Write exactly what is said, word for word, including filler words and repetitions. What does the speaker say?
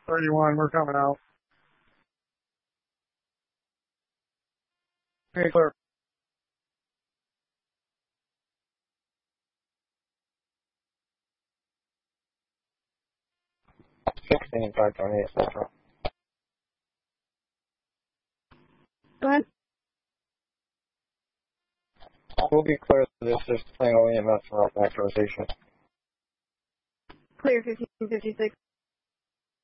thirty-one, we're coming out. Okay, clear. sixteen, five twenty-eight Central. Go ahead. We'll be clear that this is plain O E M S for factorization. Clear fifteen fifty-six.